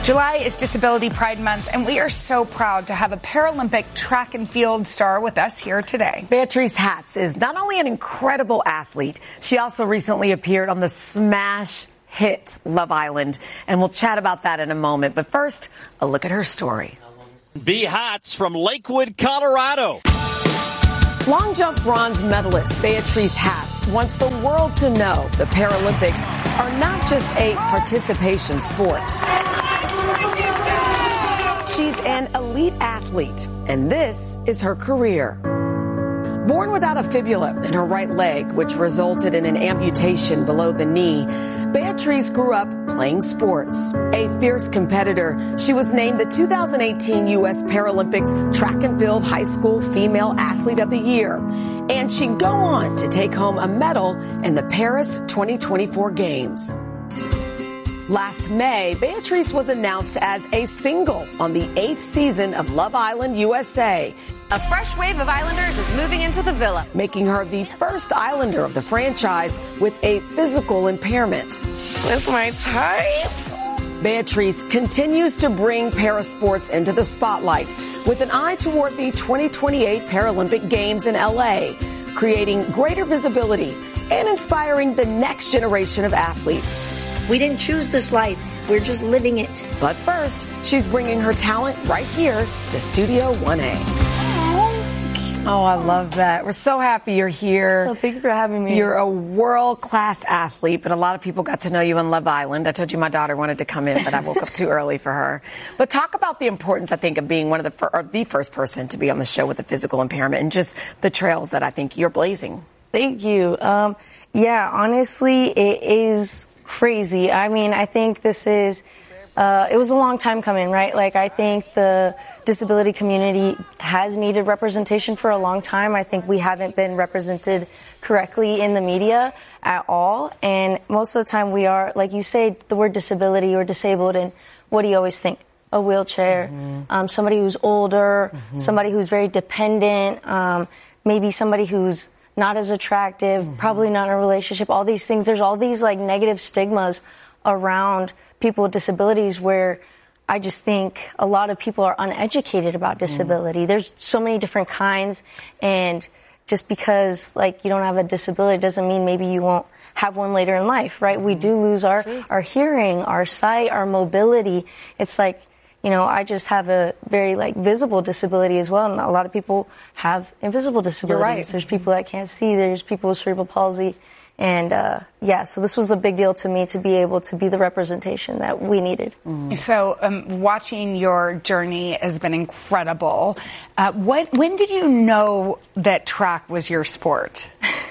July is Disability Pride Month, and we are so proud to have a Paralympic track and field star with us here today. Beatrice Hatz is not only an incredible athlete, she also recently appeared on the smash hit Love Island, and we'll chat about that in a moment. But first, a look at her story. B. Hatz from Lakewood, Colorado. Long jump bronze medalist Beatrice Hatz wants the world to know the Paralympics are not just a participation sport. She's an elite athlete, and this is her career. Born without a fibula in her right leg, which resulted in an amputation below the knee, Beatrice grew up playing sports. A fierce competitor, she was named the 2018 U.S. Paralympics Track and Field High School Female Athlete of the Year. And she'd go on to take home a medal in the Paris 2024 Games. Last May, Beatrice was announced as a single on the 8th season of Love Island USA. A fresh wave of Islanders is moving into the villa, making her the first Islander of the franchise with a physical impairment. That's my type. Beatrice continues to bring parasports into the spotlight with an eye toward the 2028 Paralympic Games in LA, creating greater visibility and inspiring the next generation of athletes. We didn't choose this life. We're just living it. But first, she's bringing her talent right here to Studio 1A. Oh, I love that. We're so happy you're here. Well, thank you for having me. You're a world-class athlete, but a lot of people got to know you on Love Island. I told you my daughter wanted to come in, but I woke up too early for her. But talk about the importance, I think, of being one of the first person to be on the show with a physical impairment and just the trails that I think you're blazing. Thank you. Yeah, honestly, it is crazy. I mean, I think this is, it was a long time coming, right? Like, I think the disability community has needed representation for a long time. I think we haven't been represented correctly in the media at all. And most of the time we are, like you say, the word disability or disabled, and what do you always think? A wheelchair, somebody who's older, somebody who's very dependent, maybe somebody who's not as attractive, probably not in a relationship, all these things. There's all these like negative stigmas around people with disabilities where I just think a lot of people are uneducated about disability. There's so many different kinds, and just because like you don't have a disability doesn't mean maybe you won't have one later in life, right? We do lose our hearing, our sight, our mobility. It's like, you know, I just have a very, like, visible disability as well, and a lot of people have invisible disabilities. You're right. There's people that can't see. There's people with cerebral palsy. And, yeah, so this was a big deal to me to be able to be the representation that we needed. So watching your journey has been incredible. When did you know that track was your sport?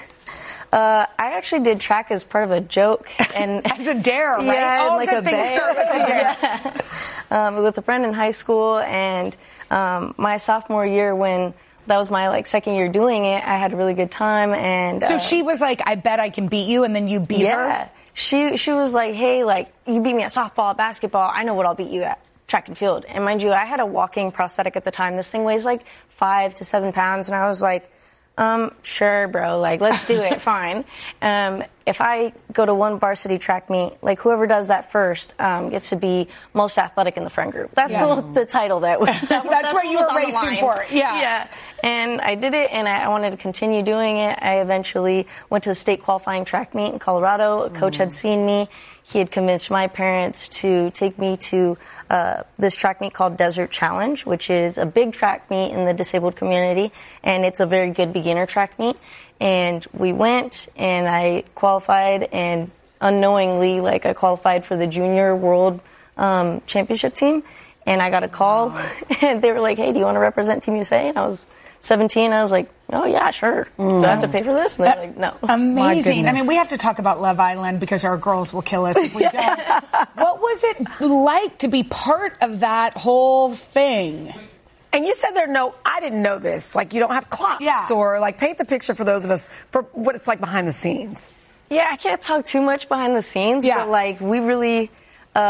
I actually did track as part of a joke. And as a dare, right? Yeah, all like good a things dare. start with a dare. With a friend in high school, and my sophomore year, when that was my like second year doing it, I had a really good time. And so she was like, "I bet I can beat you," and then you beat her. Yeah, she was like, "Hey, like you beat me at softball, basketball. I know what I'll beat you at track and field." And mind you, I had a walking prosthetic at the time. This thing weighs like 5 to 7 pounds, and I was like, sure, bro, like, let's do it, fine. If I go to one varsity track meet, like, whoever does that first gets to be most athletic in the friend group. That's the title that's what you were racing for. Yeah. And I did it, and I wanted to continue doing it. I eventually went to the state qualifying track meet in Colorado. A coach had seen me. He had convinced my parents to take me to this track meet called Desert Challenge, which is a big track meet in the disabled community, and it's a very good beginner track meet. And we went, and I qualified, and unknowingly, like, I qualified for the junior world championship team, and I got a call, and they were like, "Hey, do you want to represent Team USA?" And I was 17. I was like, "Oh, yeah, sure. Do I have to pay for this?" And they're like, "No." Amazing. I mean, we have to talk about Love Island because our girls will kill us if we don't. What was it like to be part of that whole thing? And you said I didn't know this. Like, you don't have clocks or, like, paint the picture for those of us for what it's like behind the scenes. Yeah, I can't talk too much behind the scenes, but, like, we really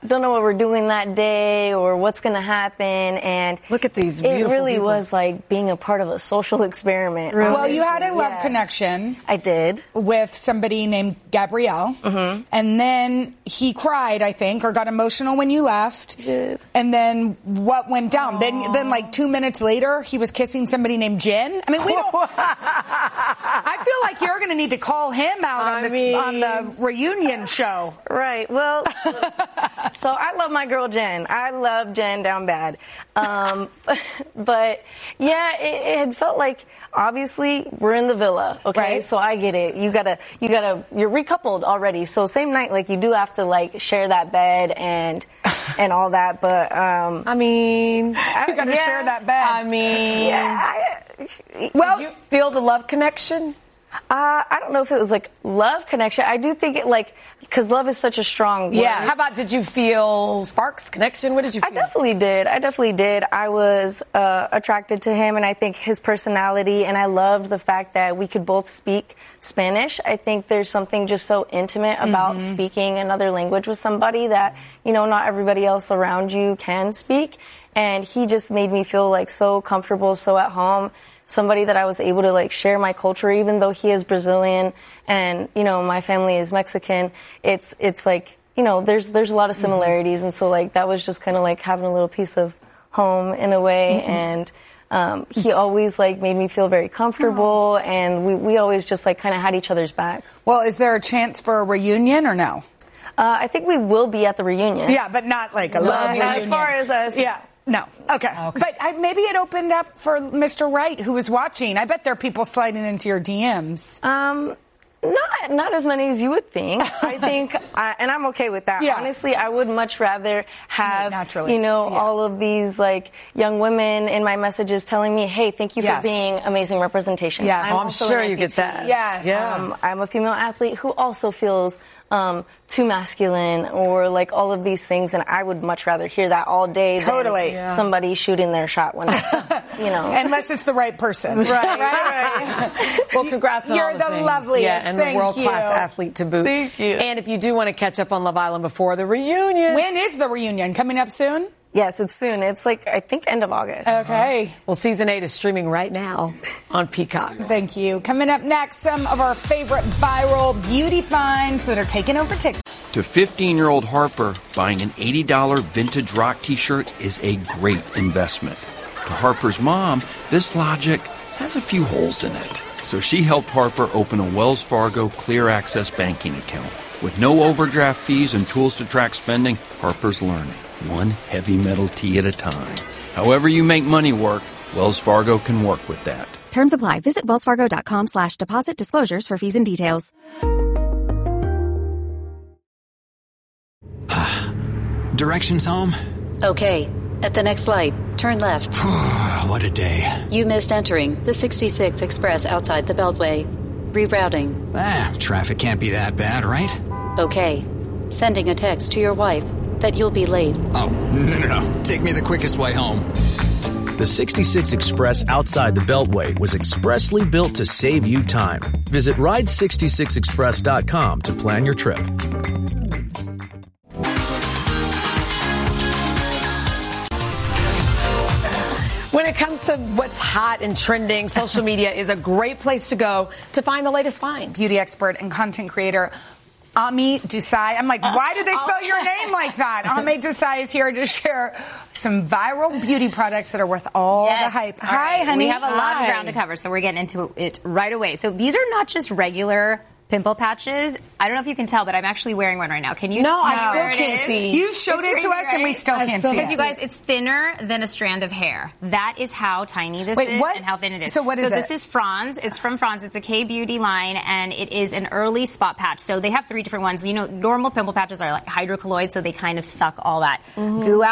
don't know what we're doing that day or what's going to happen. And look at these beautiful it really people. was like being a part of a social experiment. Really? Well, you had a love connection. I did. With somebody named Gabrielle. Mm-hmm. And then he cried, I think, or got emotional when you left. He did. And then what went down? Then like 2 minutes later, he was kissing somebody named Jen. I mean, we don't... I feel like you're going to need to call him out on the reunion show. Right. Well, so I love my girl Jen. I love Jen down bad. But yeah, it had felt like obviously we're in the villa. Okay. Right. So I get it. You're recoupled already. So same night, like you do have to like share that bed and all that. But, you got to share that bed. Well, did you feel the love connection? I don't know if it was like love connection. I do think it because love is such a strong word. Yeah. How about, did you feel sparks, connection? What did you feel? I definitely did. I was attracted to him, and I think his personality, and I loved the fact that we could both speak Spanish. I think there's something just so intimate about speaking another language with somebody that, not everybody else around you can speak. And he just made me feel like so comfortable, so at home. Somebody that I was able to like share my culture, even though he is Brazilian and, my family is Mexican. It's like, there's a lot of similarities. And so like, that was just kind of like having a little piece of home in a way. And, he always like made me feel very comfortable. And we always just like kind of had each other's backs. Well, is there a chance for a reunion or no? I think we will be at the reunion. Yeah, but not like a love reunion. As far as us. Yeah. No. Okay. But maybe it opened up for Mr. Wright, who was watching. I bet there are people sliding into your DMs. Not as many as you would think. I think, and I'm okay with that. Yeah. Honestly, I would much rather have, all of these like young women in my messages telling me, "Hey, thank you for being amazing representation." Yes. I'm sure you get that. Yes. Yeah. I'm a female athlete who also feels too masculine or like all of these things, and I would much rather hear that all day than somebody shooting their shot when unless it's the right person. Right. Well, congrats on You're all the things. loveliest. Yeah, and Thank a world-class you. athlete to boot. Thank you. And if you do want to catch up on Love Island before the reunion. When is the reunion? Coming up soon? Yes, it's soon. It's like, I think, end of August. Okay. Well, season 8 is streaming right now on Peacock. Thank you. Coming up next, some of our favorite viral beauty finds that are taking over TikTok. To 15-year-old Harper, buying an $80 vintage rock t-shirt is a great investment. To Harper's mom, this logic has a few holes in it. So she helped Harper open a Wells Fargo Clear Access banking account. With no overdraft fees and tools to track spending, Harper's learning, one heavy metal tea at a time. However you make money work, Wells Fargo can work with that. Terms apply. Visit wellsfargo.com/deposit disclosures for fees and details. Directions home? Okay. At the next light, turn left. What a day. You missed entering the 66 Express outside the Beltway. Rerouting. Traffic can't be that bad, right? Okay. Sending a text to your wife that you'll be late. Oh, no. Take me the quickest way home. The 66 Express outside the Beltway was expressly built to save you time. Visit ride66express.com to plan your trip. When it comes to what's hot and trending, social media is a great place to go to find the latest finds. Beauty expert and content creator Ami Desai. I'm like, why did they spell your name like that? Ami Desai is here to share some viral beauty products that are worth all the hype. Hi, honey. We have a lot of ground to cover, so we're getting into it right away. So these are not just regular pimple patches. I don't know if you can tell, but I'm actually wearing one right now. Can you? No, I still can't see. You showed it to us, and we still can't see it. Because you guys, it's thinner than a strand of hair. That is how tiny this is and how thin it is. So what is it? So this is Franz. It's from Franz. It's a K-Beauty line, and it is an early spot patch. So they have 3 different ones. Normal pimple patches are like hydrocolloid, so they kind of suck all that goo out.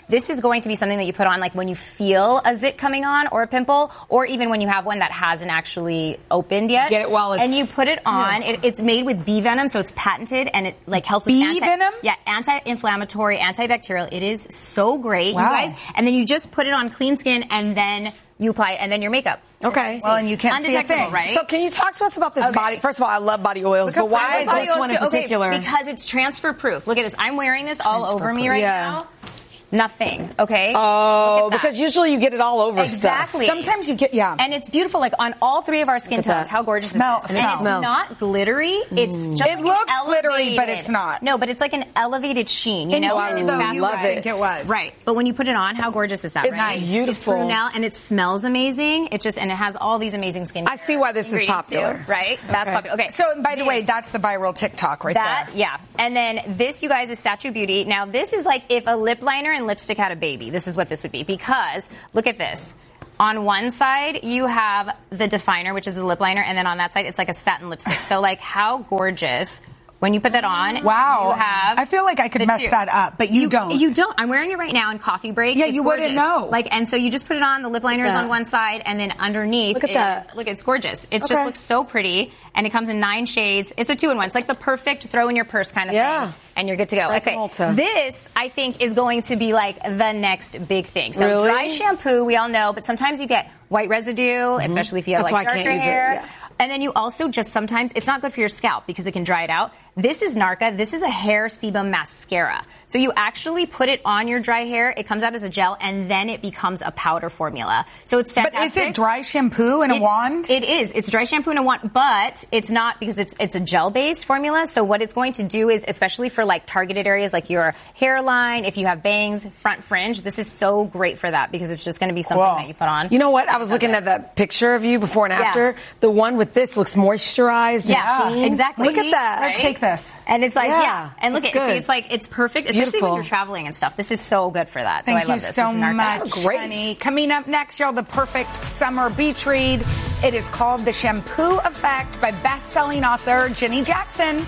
this is going to be something that you put on like when you feel a zit coming on or a pimple, or even when you have one that hasn't actually opened yet. Get it while it's... And you put it on. Yeah. It's made with bee venom, so it's patented, and it like helps with venom? Yeah, anti-inflammatory, antibacterial. It is so great, wow. you guys. And then you just put it on clean skin, and then you apply it, and then your makeup. Okay. Well, and you can't see a thing, right? So can you talk to us about this body? First of all, I love body oils, but why is this one in particular? Okay, because it's transfer proof. Look at this. I'm wearing this all over me right now. Nothing, okay? Oh, because usually you get it all over exactly. stuff. Sometimes you get, yeah. And it's beautiful, like on all three of our skin tones. How gorgeous is this? And it's not glittery. It's just it looks glittery, but it's not. No, but it's like an elevated sheen, you know? And it's I love it. I think it was. Right. But when you put it on, how gorgeous is that, it's right? It's beautiful. It's Brunel, and it smells amazing. It just, and it has all these amazing skin. I see why this is popular. Too, right? That's popular. Okay. So, by the way, that's the viral TikTok right there. Yeah. And then this, you guys, is Statue Beauty. Now, this is like if a lip liner and lipstick had a baby. This is what this would be, because look at this. On one side, you have the definer, which is the lip liner, and then on that side, it's like a satin lipstick. So, like, how gorgeous. When you put that on, wow. You have I feel like I could mess that up, but you don't. You don't. I'm wearing it right now in coffee break. Yeah, it's you gorgeous. wouldn't know. Like, and so you just put it on, the lip liner is on one side, and then underneath, look at that. Look, it's gorgeous. It just looks so pretty, and it comes in 9 shades. It's a 2-in-1. It's like the perfect throw in your purse kind of thing, and you're good to go. Like okay, this, I think, is going to be like the next big thing. So really? Dry shampoo, we all know, but sometimes you get white residue, especially if you have like darker hair. And then you also just sometimes, it's not good for your scalp because it can dry it out. This is Narka. This is a hair sebum mascara. So you actually put it on your dry hair. It comes out as a gel, and then it becomes a powder formula. So it's fantastic. But is it dry shampoo in a wand? It is. It's dry shampoo in a wand, but it's not because it's a gel-based formula. So what it's going to do is, especially for like targeted areas like your hairline, if you have bangs, front fringe, this is so great for that because it's just going to be something that you put on. You know what? I was looking at that picture of you before and after. The one with this looks moisturized and sheen. Exactly. Look at that. Right? Let's take this. And it's like, and look at it. See, it's like, it's perfect, especially beautiful. when you're traveling and stuff. This is so good for that. Thank so I love you this. so this is much, great. honey. Coming up next, y'all, the perfect summer beach read. It is called The Shampoo Effect by best-selling author Jenny Jackson.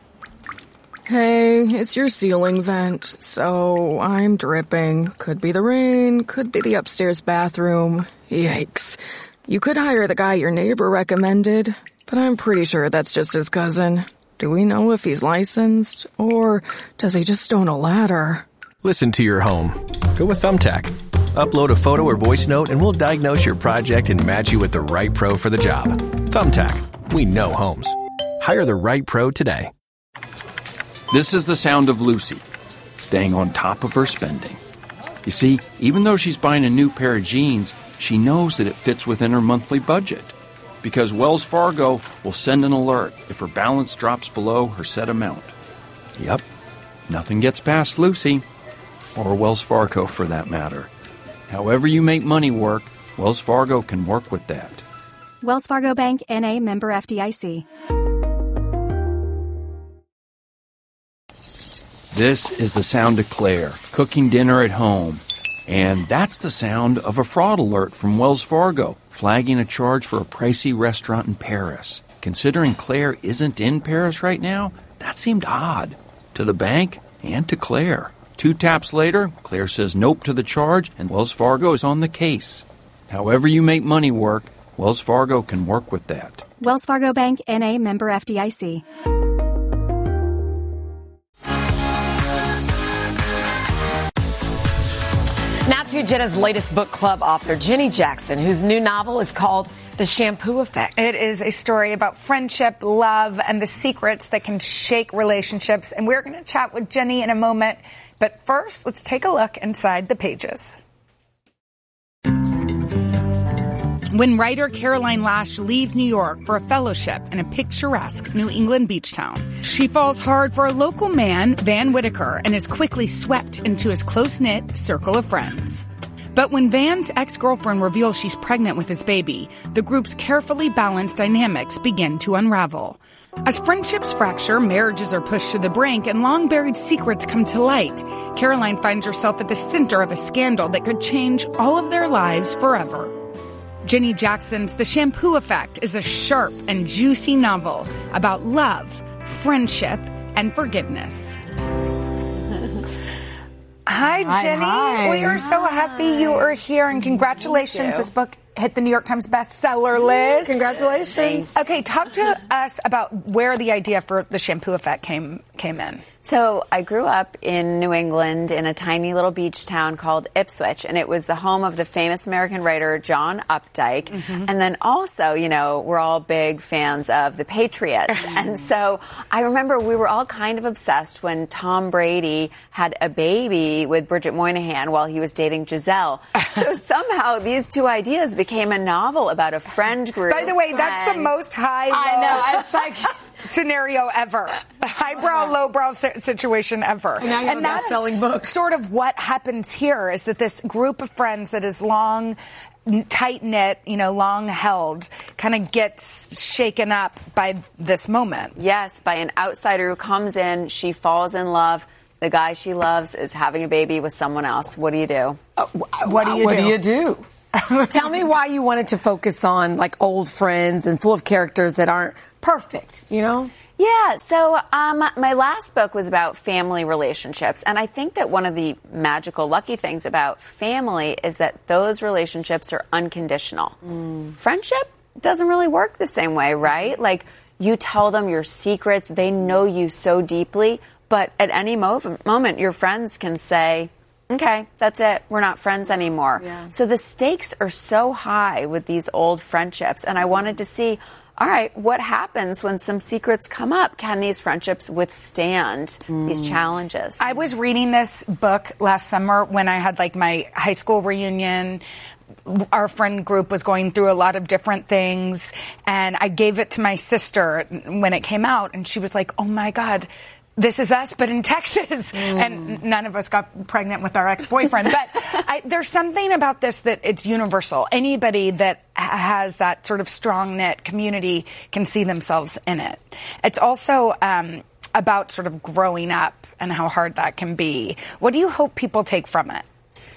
Hey, it's your ceiling vent. So I'm dripping. Could be the rain, could be the upstairs bathroom. Yikes. You could hire the guy your neighbor recommended, but I'm pretty sure that's just his cousin. Do we know if he's licensed, or does he just own a ladder? Listen to your home. Go with Thumbtack. Upload a photo or voice note and we'll diagnose your project and match you with the right pro for the job. Thumbtack. We know homes. Hire the right pro today. This is the sound of Lucy, staying on top of her spending. You see, even though she's buying a new pair of jeans, she knows that it fits within her monthly budget. Because Wells Fargo will send an alert if her balance drops below her set amount. Yep, nothing gets past Lucy, or Wells Fargo for that matter. However you make money work, Wells Fargo can work with that. Wells Fargo Bank, N.A., member FDIC. This is the sound of Claire, cooking dinner at home. And that's the sound of a fraud alert from Wells Fargo, flagging a charge for a pricey restaurant in Paris. Considering Claire isn't in Paris right now, that seemed odd. To the bank and to Claire. 2 taps later, Claire says nope to the charge, and Wells Fargo is on the case. However you make money work, Wells Fargo can work with that. Wells Fargo Bank, N.A., member FDIC. Now to Jenna's latest book club author, Jenny Jackson, whose new novel is called The Shampoo Effect. It is a story about friendship, love, and the secrets that can shake relationships. And we're going to chat with Jenny in a moment. But first, let's take a look inside the pages. When writer Caroline Lash leaves New York for a fellowship in a picturesque New England beach town, she falls hard for a local man, Van Whitaker, and is quickly swept into his close-knit circle of friends. But when Van's ex-girlfriend reveals she's pregnant with his baby, the group's carefully balanced dynamics begin to unravel. As friendships fracture, marriages are pushed to the brink, and long-buried secrets come to light, Caroline finds herself at the center of a scandal that could change all of their lives forever. Jenny Jackson's The Shampoo Effect is a sharp and juicy novel about love, friendship, and forgiveness. Hi, Jenny. Hi. We are so happy you are here, and congratulations. This book hit the New York Times bestseller list. Congratulations. Okay, talk to us about where the idea for the shampoo effect came in. So I grew up in New England in a tiny little beach town called Ipswich, and it was the home of the famous American writer John Updike. Mm-hmm. And then also, you know, we're all big fans of the Patriots. And so I remember we were all kind of obsessed when Tom Brady had a baby with Bridget Moynihan while he was dating Giselle. So somehow these two ideas became a novel about a friend group. By the way, that's the most high-low. I know. It's like scenario ever. Highbrow, lowbrow situation ever. And that's selling books. Sort of what happens here is that this group of friends that is long, tight-knit, you know, long held, kind of gets shaken up by this moment. Yes, by an outsider who comes in, she falls in love. The guy she loves is having a baby with someone else. What do you do? What do you do? Tell me why you wanted to focus on like old friends and full of characters that aren't perfect, you know? Yeah, so my last book was about family relationships, and I think that one of the magical, lucky things about family is that those relationships are unconditional. Friendship doesn't really work the same way, right? Like, you tell them your secrets, they know you so deeply, but at any moment, your friends can say, okay, that's it. We're not friends anymore. Yeah. So the stakes are so high with these old friendships. And I wanted to see, all right, what happens when some secrets come up? Can these friendships withstand these challenges? I was reading this book last summer when I had like my high school reunion. Our friend group was going through a lot of different things. And I gave it to my sister when it came out. And she was like, oh my God, this is us, but in Texas. And none of us got pregnant with our ex-boyfriend. But there's something about this that it's universal. Anybody that has that sort of strong-knit community can see themselves in it. It's also about sort of growing up and how hard that can be. What do you hope people take from it?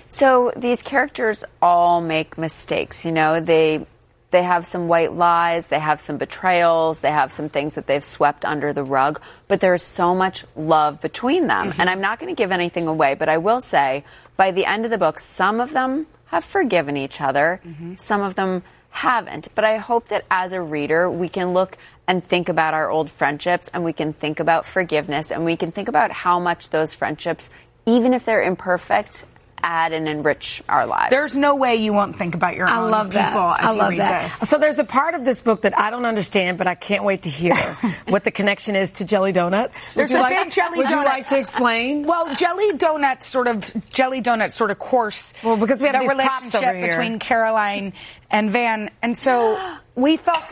So these characters all make mistakes. You know, they have some white lies, they have some betrayals, they have some things that they've swept under the rug, but there's so much love between them. And I'm not going to give anything away, but I will say, by the end of the book, some of them have forgiven each other, some of them haven't. But I hope that as a reader, we can look and think about our old friendships, and we can think about forgiveness, and we can think about how much those friendships, even if they're imperfect, add and enrich our lives. There's no way you won't think about your own people as you read this. So there's a part of this book that I don't understand, but I can't wait to hear what the connection is to jelly donuts. There's a big jelly donut. Would you like to explain? Well, jelly donuts sort of course because we have the these props over relationship here between Caroline and Van. And so we thought,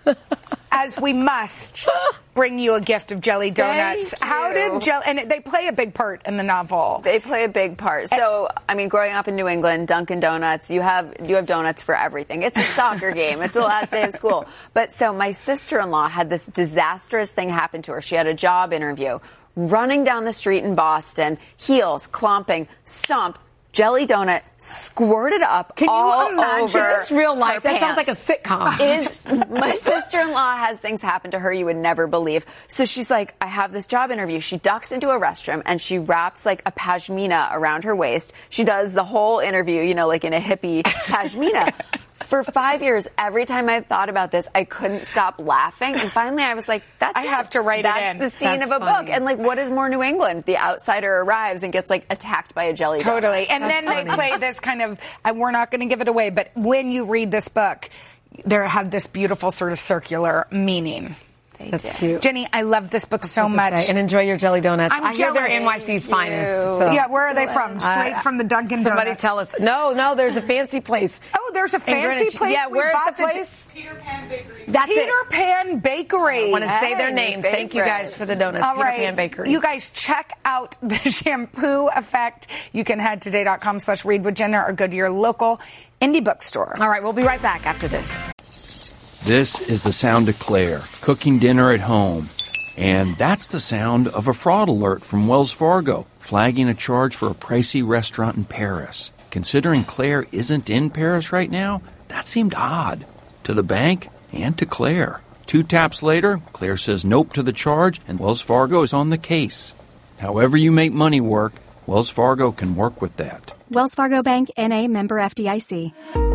as we must, bring you a gift of jelly donuts. How did and they play a big part in the novel. They play a big part. So, I mean, growing up in New England, Dunkin' Donuts, you have donuts for everything. It's a soccer game. It's the last day of school. But so my sister-in-law had this disastrous thing happen to her. She had a job interview, running down the street in Boston, heels clomping, stomp, jelly donut squirted up all over. That's real life. That sounds like a sitcom. My sister-in-law has things happen to her you would never believe. So she's like, I have this job interview. She ducks into a restroom and she wraps like a pashmina around her waist. She does the whole interview, you know, like in a hippie pashmina. For 5 years, every time I thought about this, I couldn't stop laughing. And finally, I was like, I have to write it in. That's the scene of a book. And like, what is more New England? The outsider arrives and gets like attacked by a jelly donut. Totally. And then they play this kind of, we're not going to give it away, but when you read this book, there had this beautiful sort of circular meaning. That's cute. Jenny, I love this book so much. And enjoy your jelly donuts. I hear they're NYC's finest. So. Yeah, where are they from? Straight from the Dunkin' Donuts. Somebody tell us. No, there's a fancy place. Oh, there's a fancy place? Yeah, where's the place? Peter Pan Bakery. That's Peter Pan Bakery. I want to say their names. Thank you guys for the donuts. All right. Peter Pan Bakery. You guys check out the Shampoo Effect. You can head to today.com/readwithjenna or go to your local indie bookstore. All right, we'll be right back after this. This is the sound of Claire cooking dinner at home. And that's the sound of a fraud alert from Wells Fargo, flagging a charge for a pricey restaurant in Paris. Considering Claire isn't in Paris right now, that seemed odd to the bank and to Claire. 2 taps later, Claire says nope to the charge, and Wells Fargo is on the case. However you make money work, Wells Fargo can work with that. Wells Fargo Bank, N.A., member FDIC.